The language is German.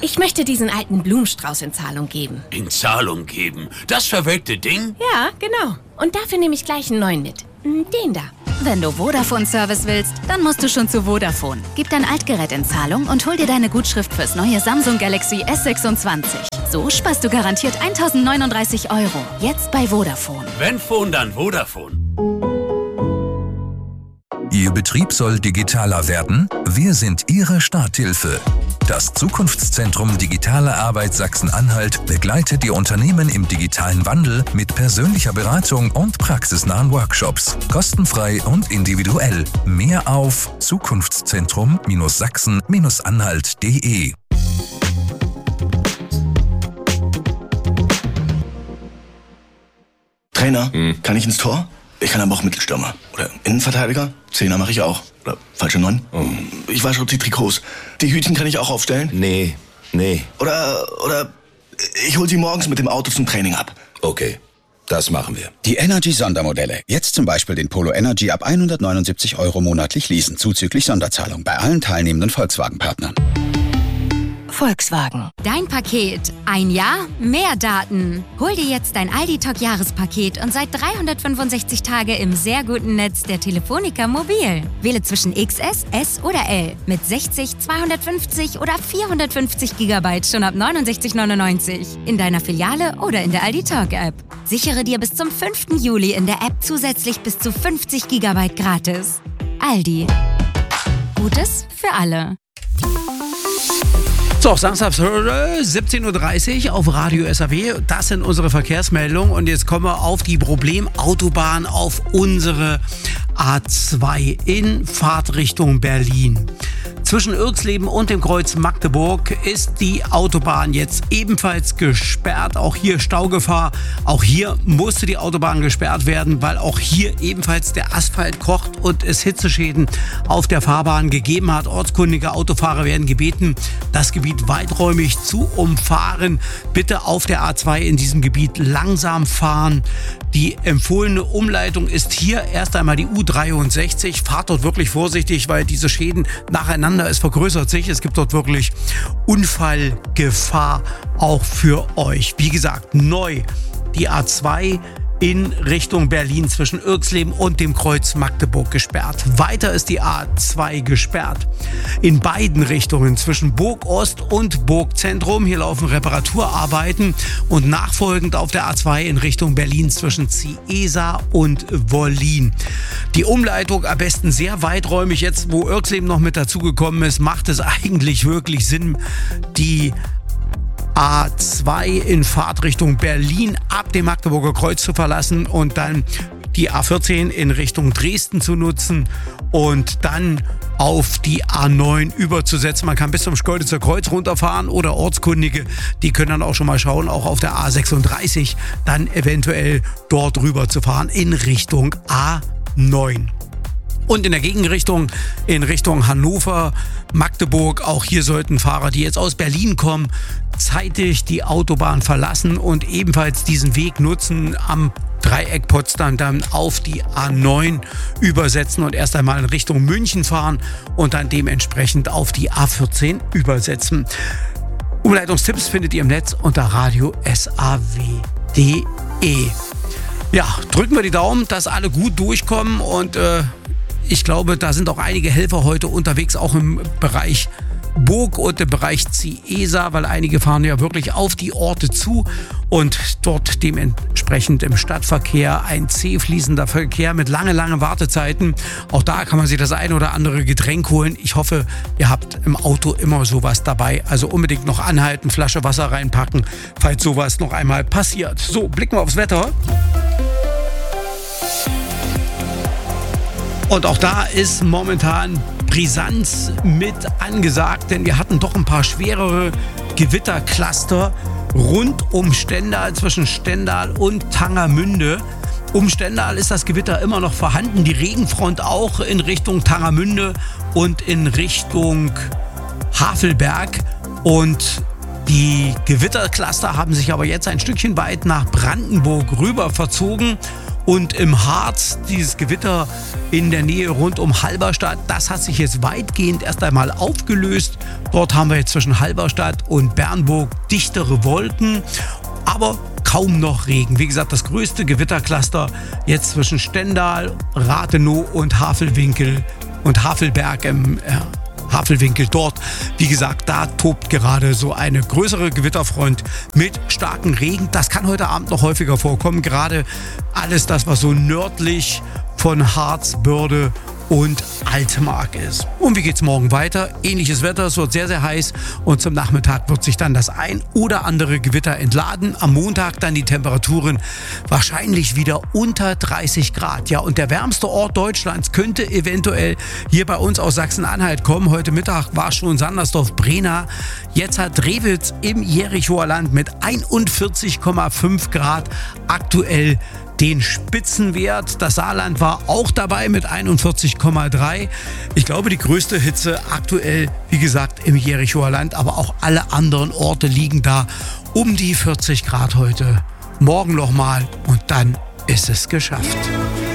Ich möchte diesen alten Blumenstrauß in Zahlung geben. In Zahlung geben? Das verwelkte Ding? Ja, genau. Und dafür nehme ich gleich einen neuen mit. Den da. Wenn du Vodafone-Service willst, dann musst du schon zu Vodafone. Gib dein Altgerät in Zahlung und hol dir deine Gutschrift fürs neue Samsung Galaxy S26. So sparst du garantiert 1.039 €. Jetzt bei Vodafone. Wenn Phone, dann Vodafone. Ihr Betrieb soll digitaler werden? Wir sind Ihre Starthilfe. Das Zukunftszentrum Digitale Arbeit Sachsen-Anhalt begleitet die Unternehmen im digitalen Wandel mit persönlicher Beratung und praxisnahen Workshops. Kostenfrei und individuell. Mehr auf zukunftszentrum-sachsen-anhalt.de. Trainer, kann ich ins Tor? Ich kann aber auch Mittelstürmer. Oder Innenverteidiger. Zehner mache ich auch. Oder falsche 9. Ich wasche die Trikots. Die Hütchen kann ich auch aufstellen? Nee. Oder ich hol sie morgens mit dem Auto zum Training ab. Okay, das machen wir. Die Energy-Sondermodelle. Jetzt zum Beispiel den Polo Energy ab 179 € monatlich leasen, zuzüglich Sonderzahlung bei allen teilnehmenden Volkswagen-Partnern. Volkswagen. Dein Paket. Ein Jahr, mehr Daten. Hol dir jetzt dein Aldi Talk Jahrespaket und seit 365 Tage im sehr guten Netz der Telefonica Mobil. Wähle zwischen XS, S oder L mit 60, 250 oder 450 GB schon ab 69,99 in deiner Filiale oder in der Aldi Talk App. Sichere dir bis zum 5. Juli in der App zusätzlich bis zu 50 GB gratis. Aldi. Gutes für alle. So, Samstag 17:30 Uhr auf Radio SAW. Das sind unsere Verkehrsmeldungen. Und jetzt kommen wir auf die Problemautobahn auf unsere A2 in Fahrtrichtung Berlin. Zwischen Irxleben und dem Kreuz Magdeburg ist die Autobahn jetzt ebenfalls gesperrt. Auch hier Staugefahr. Auch hier musste die Autobahn gesperrt werden, weil auch hier ebenfalls der Asphalt kocht und es Hitzeschäden auf der Fahrbahn gegeben hat. Ortskundige Autofahrer werden gebeten, das Gebiet weiträumig zu umfahren. Bitte auf der A2 in diesem Gebiet langsam fahren. Die empfohlene Umleitung ist hier erst einmal die U63. Fahrt dort wirklich vorsichtig, weil diese Schäden nacheinander, es vergrößert sich. Es gibt dort wirklich Unfallgefahr auch für euch. Wie gesagt, neu die A2 in Richtung Berlin zwischen Irxleben und dem Kreuz Magdeburg gesperrt. Weiter ist die A2 gesperrt. In beiden Richtungen zwischen Burg Ost und Burg Zentrum. Hier laufen Reparaturarbeiten und nachfolgend auf der A2 in Richtung Berlin zwischen Ciesa und Wollin. Die Umleitung am besten sehr weiträumig. Jetzt, wo Irxleben noch mit dazugekommen ist, macht es eigentlich wirklich Sinn, die A2 in Fahrtrichtung Berlin ab dem Magdeburger Kreuz zu verlassen und dann die A14 in Richtung Dresden zu nutzen und dann auf die A9 überzusetzen. Man kann bis zum Schkeuditzer Kreuz runterfahren oder Ortskundige, die können dann auch schon mal schauen, auch auf der A36 dann eventuell dort rüber zu fahren in Richtung A9. Und in der Gegenrichtung, in Richtung Hannover, Magdeburg, auch hier sollten Fahrer, die jetzt aus Berlin kommen, zeitig die Autobahn verlassen und ebenfalls diesen Weg nutzen, am Dreieck Potsdam dann auf die A9 übersetzen und erst einmal in Richtung München fahren und dann dementsprechend auf die A14 übersetzen. Umleitungstipps findet ihr im Netz unter radiosaw.de. Ja, drücken wir die Daumen, dass alle gut durchkommen und ich glaube, da sind auch einige Helfer heute unterwegs, auch im Bereich Burg und im Bereich Ciesa, weil einige fahren ja wirklich auf die Orte zu und dort dementsprechend im Stadtverkehr ein zäh fließender Verkehr mit lange Wartezeiten. Auch da kann man sich das ein oder andere Getränk holen. Ich hoffe, ihr habt im Auto immer sowas dabei. Also unbedingt noch anhalten, Flasche Wasser reinpacken, falls sowas noch einmal passiert. So, blicken wir aufs Wetter. Und auch da ist momentan Brisanz mit angesagt, denn wir hatten doch ein paar schwerere Gewittercluster rund um Stendal, zwischen Stendal und Tangermünde. Um Stendal ist das Gewitter immer noch vorhanden, die Regenfront auch in Richtung Tangermünde und in Richtung Havelberg. Und die Gewittercluster haben sich aber jetzt ein Stückchen weit nach Brandenburg rüber verzogen. Und im Harz, dieses Gewitter in der Nähe rund um Halberstadt, das hat sich jetzt weitgehend erst einmal aufgelöst. Dort haben wir jetzt zwischen Halberstadt und Bernburg dichtere Wolken, aber kaum noch Regen. Wie gesagt, das größte Gewittercluster jetzt zwischen Stendal, Rathenow und Havelberg im Havelwinkel dort. Wie gesagt, da tobt gerade so eine größere Gewitterfront mit starkem Regen. Das kann heute Abend noch häufiger vorkommen. Gerade alles das, was so nördlich von Harz, Börde und Altmark ist. Und wie geht's morgen weiter? Ähnliches Wetter, es wird sehr, sehr heiß und zum Nachmittag wird sich dann das ein oder andere Gewitter entladen. Am Montag dann die Temperaturen wahrscheinlich wieder unter 30 Grad. Ja, und der wärmste Ort Deutschlands könnte eventuell hier bei uns aus Sachsen-Anhalt kommen. Heute Mittag war schon Sandersdorf-Brena. Jetzt hat Rewitz im Jerichoer Land mit 41,5 Grad aktuell den Spitzenwert. Das Saarland war auch dabei mit 41,3. Ich glaube, die größte Hitze aktuell, wie gesagt, im Jerichoer Land, aber auch alle anderen Orte liegen da um die 40 Grad heute. Morgen nochmal und dann ist es geschafft.